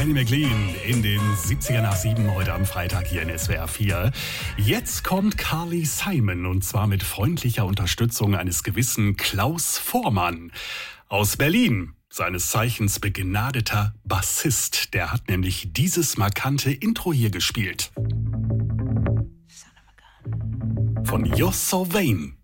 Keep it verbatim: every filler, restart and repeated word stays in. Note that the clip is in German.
Annie McLean in den siebziger nach sieben heute am Freitag hier in S W R vier. Jetzt kommt Carly Simon und zwar mit freundlicher Unterstützung eines gewissen Klaus Voormann aus Berlin. Seines Zeichens begnadeter Bassist. Der hat nämlich dieses markante Intro hier gespielt. Von You're So Vain.